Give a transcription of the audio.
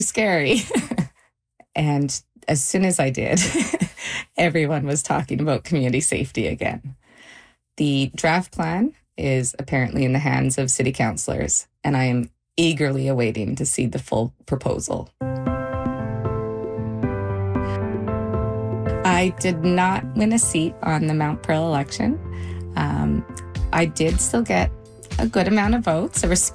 scary. And as soon as I did, everyone was talking about community safety again. The draft plan is apparently in the hands of city councillors, and I am eagerly awaiting to see the full proposal. I did not win a seat on the Mount Pearl election. I did still get a good amount of votes, a